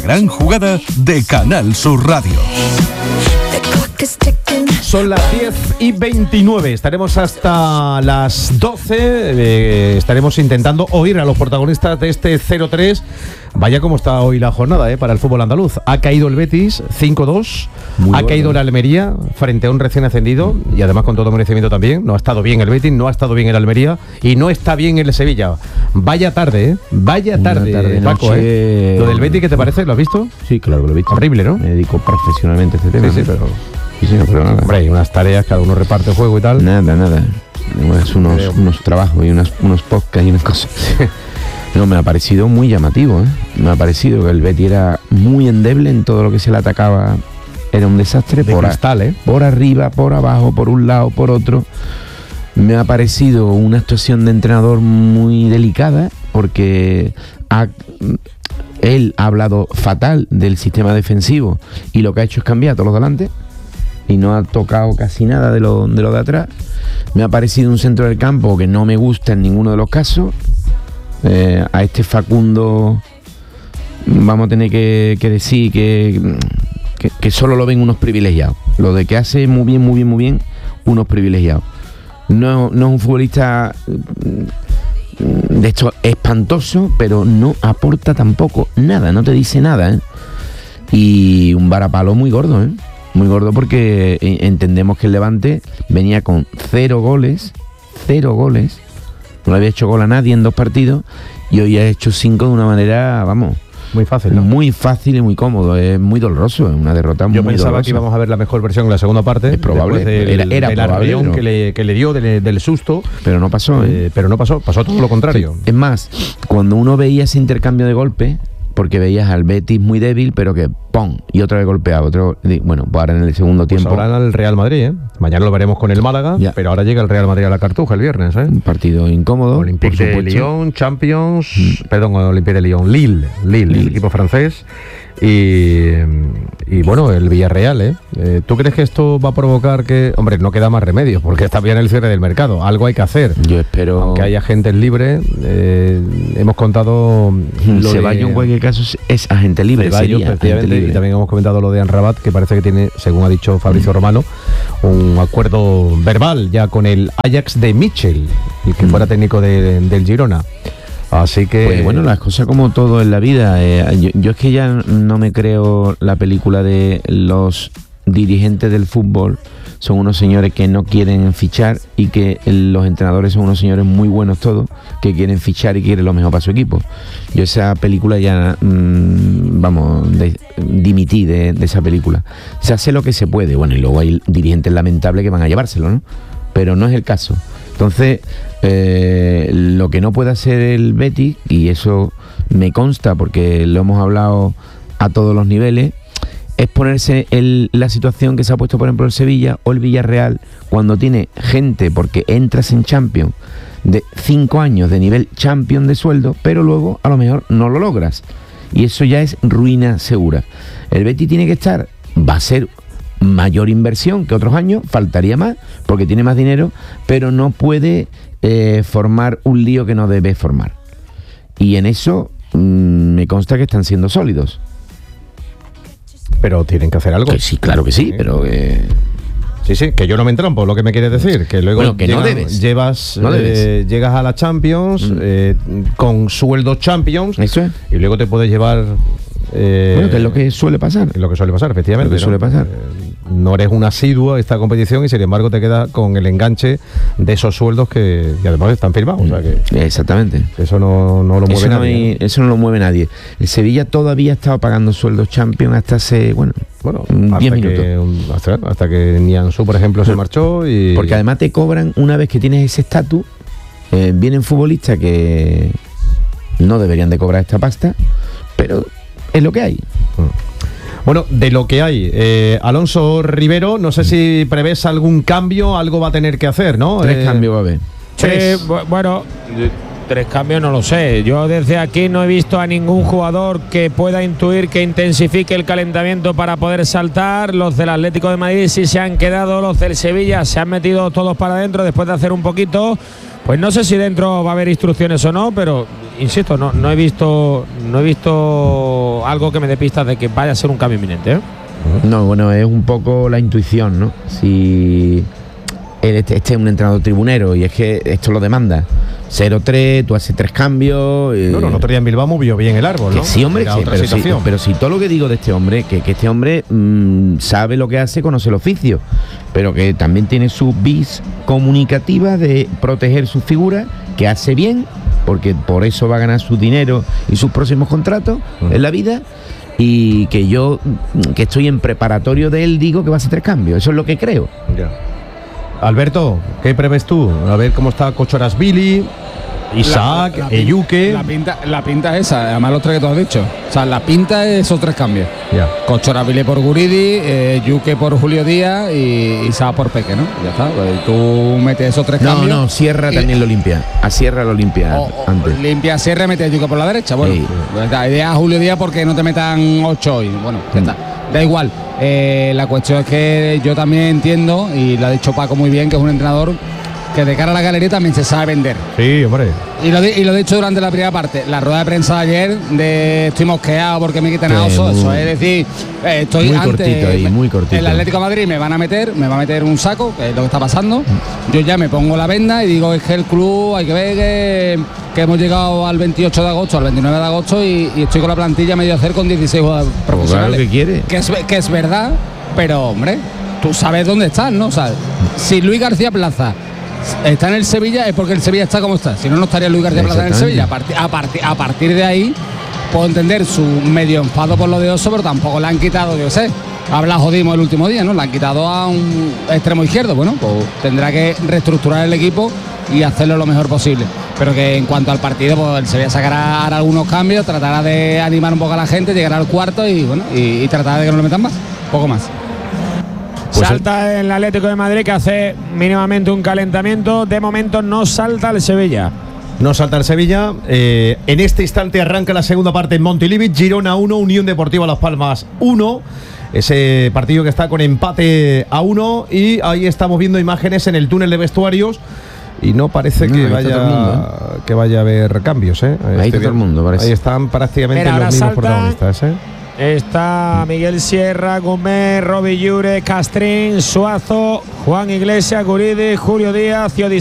gran jugada de Canal Sur Radio. Son las 10:29, estaremos hasta las 12, estaremos intentando oír a los protagonistas de este 0-3. Vaya como está hoy la jornada para el fútbol andaluz. Ha caído el Betis 5-2, ha caído el Almería frente a un recién ascendido y además con todo merecimiento también. No ha estado bien el Betis, no ha estado bien el Almería y no está bien el Sevilla. Vaya tarde, vaya tarde, Paco. Lo del Betis, ¿qué te parece? ¿Lo has visto? Sí, claro que lo he visto. Horrible, ¿no? Me dedico profesionalmente a este tema. Sí, pero... Sí, pero nada. Hombre, hay unas tareas, cada uno reparte juego y tal. Nada. Es unos trabajos y unos podcasts y unas cosas. No, me ha parecido muy llamativo, ¿eh? Me ha parecido que el Betis era muy endeble en todo lo que se le atacaba. Era un desastre de cristal, por arriba, por abajo, por un lado, por otro. Me ha parecido una actuación de entrenador muy delicada porque él ha hablado fatal del sistema defensivo y lo que ha hecho es cambiar a todos los delante y no ha tocado casi nada de lo de atrás. Me ha parecido un centro del campo que no me gusta en ninguno de los casos. A este Facundo vamos a tener que decir que solo lo ven unos privilegiados. Lo de que hace muy bien, unos privilegiados. No es un futbolista de hecho espantoso, pero no aporta tampoco nada, no te dice nada, ¿eh? Y un varapalo muy gordo, ¿eh? Muy gordo porque entendemos que el Levante venía con 0 goles, no le había hecho gol a nadie en 2 partidos y hoy ha hecho 5 de una manera, vamos, muy fácil, ¿no? Muy fácil y muy cómodo, es muy doloroso, es una derrota muy dolorosa. Yo pensaba que íbamos a ver la mejor versión en la segunda parte. Es probable, era probable, pero... que le dio del susto. Pero no pasó, pasó todo lo contrario. Sí. Es más, cuando uno veía ese intercambio de golpes, porque veías al Betis muy débil, pero que ¡pum! Y otra vez golpeaba. Bueno, pues ahora en el segundo tiempo... Pues ahora el Real Madrid, ¿eh? Mañana lo veremos con el Málaga, ya. Pero ahora llega el Real Madrid a la Cartuja el viernes, ¿eh? Un partido incómodo. Olympique de Lyon, Champions... Olympique de Lyon, Lille, el equipo francés. Y bueno, el Villarreal, ¿eh? ¿Tú crees que esto va a provocar que... Hombre, no queda más remedio, porque está bien el cierre del mercado. Algo hay que hacer. Yo espero... Aunque haya agentes libres, hemos contado... Ceballos en cualquier caso es agente libre. Ceballos, efectivamente, y también hemos comentado lo de Amrabat, que parece que tiene, según ha dicho Fabrizio Romano, un acuerdo verbal ya con el Ajax de Michel, el que fuera técnico del Girona. Así que... Pues bueno, las cosas como todo en la vida. Yo es que ya no me creo la película de los dirigentes del fútbol. Son unos señores que no quieren fichar y que los entrenadores son unos señores muy buenos todos, que quieren fichar y quieren lo mejor para su equipo. Yo esa película ya, dimití de esa película. Se hace lo que se puede. Bueno, y luego hay dirigentes lamentables que van a llevárselo, ¿no? Pero no es el caso. Entonces, lo que no puede hacer el Betis, y eso me consta porque lo hemos hablado a todos los niveles, es ponerse la situación que se ha puesto, por ejemplo, el Sevilla o el Villarreal, cuando tiene gente, porque entras en Champions de 5 años de nivel Champions de sueldo, pero luego a lo mejor no lo logras. Y eso ya es ruina segura. El Betis tiene que estar, va a ser mayor inversión que otros años, faltaría más, porque tiene más dinero, pero no puede formar un lío que no debe formar. Y en eso me consta que están siendo sólidos. Pero tienen que hacer algo. Que sí, claro que sí, pero... Sí, que yo no me entrampo, lo que me quieres decir. Que luego bueno, que no debes. Llegas a la Champions con sueldos Champions. Eso es. Y luego te puedes llevar... bueno, que es lo que suele pasar. Es lo que suele pasar, efectivamente. Lo que suele pasar. No eres un asiduo a esta competición y sin embargo te quedas con el enganche de esos sueldos que además están firmados. O sea que exactamente. Eso no lo mueve nadie. Eso no lo mueve nadie. El Sevilla todavía estaba pagando sueldos Champions hasta hace, 10 minutos. Hasta que Nianzú, por ejemplo, se marchó. Porque además te cobran, una vez que tienes ese estatus, vienen futbolistas que no deberían de cobrar esta pasta, pero es lo que hay. Bueno, de lo que hay, Alonso Rivero, no sé si prevés algún cambio, algo va a tener que hacer, ¿no? 3 cambios va a haber. Bueno, 3 cambios no lo sé. Yo desde aquí no he visto a ningún jugador que pueda intuir que intensifique el calentamiento para poder saltar. Los del Atlético de Madrid sí se han quedado, los del Sevilla se han metido todos para adentro después de hacer un poquito. Pues no sé si dentro va a haber instrucciones o no, pero insisto, no he visto algo que me dé pistas de que vaya a ser un cambio inminente, ¿eh? No, bueno, es un poco la intuición, ¿no? Si este es un entrenador tribunero y es que esto lo demanda. 0-3, tú haces 3 cambios. No, el otro día en Bilbao movió bien el árbol, ¿no? Que sí, hombre, Era sí, otra situación. pero si todo lo que digo de este hombre, que este hombre sabe lo que hace, conoce el oficio, pero que también tiene su vis comunicativa de proteger su figura, que hace bien, porque por eso va a ganar su dinero y sus próximos contratos en la vida. Y que yo, que estoy en preparatorio de él, digo que va a hacer 3 cambios. Eso es lo que creo. Ya. Alberto, ¿qué prevés tú? A ver cómo está Kochorazvili, Isaac, Eyuke. La pinta es esa, además los 3 que tú has dicho. O sea, la pinta es esos 3 cambios. Ya. Kochorazvili por Guridi, Eyuke por Julio Díaz y Isaac por Peque, ¿no? Ya está. Pues tú metes esos 3 cambios. No, Sierra también lo limpia. A Sierra lo limpia antes. Limpia Sierra, mete a Eyuke por la derecha. Bueno, Sí. pues la idea a Julio Díaz porque no te metan 8 hoy. Bueno, ya está. Da igual. La cuestión es que yo también entiendo, y lo ha dicho Paco muy bien, que es un entrenador que de cara a la galería también se sabe vender. Sí, hombre. Y lo he dicho durante la primera parte. La rueda de prensa de ayer de estoy mosqueado porque me quitan a Oso. Eso es decir, estoy muy antes, cortito ahí, muy cortito. El Atlético de Madrid me va a meter un saco, que es lo que está pasando. Yo ya me pongo la venda y digo, es que el club hay que ver que hemos llegado al 28 de agosto, al 29 de agosto y estoy con la plantilla medio a hacer con 16 jugadores profesionales. Claro que quiere. Que es verdad, pero hombre, tú sabes dónde estás, ¿no? O sea, si Luis García Plaza está en el Sevilla es porque el Sevilla está como está. Si no, no estaría Luis García Plaza en el Sevilla. A partir de ahí puedo entender su medio enfado por lo de Oso, pero tampoco le han quitado, yo sé. Habla jodimos el último día, ¿no? Le han quitado a un extremo izquierdo. Bueno, pues tendrá que reestructurar el equipo y hacerlo lo mejor posible. Pero que en cuanto al partido, pues el Sevilla sacará algunos cambios, tratará de animar un poco a la gente, llegará al cuarto y bueno, y tratará de que no le metan más. Poco más. Pues salta el Atlético de Madrid, que hace mínimamente un calentamiento. De momento no salta el Sevilla. No salta el Sevilla. En este instante arranca la segunda parte en Montilivi. Girona 1, Unión Deportiva Las Palmas 1. Ese partido que está con empate a 1. Y ahí estamos viendo imágenes en el túnel de vestuarios. Y no parece que vaya a haber cambios. Ahí está todo el mundo, parece. Ahí están prácticamente los mismos salta, protagonistas. Está Miguel Sierra, Gómez, Robi Llure, Castrín, Suazo, Juan Iglesias, Guridi, Julio Díaz,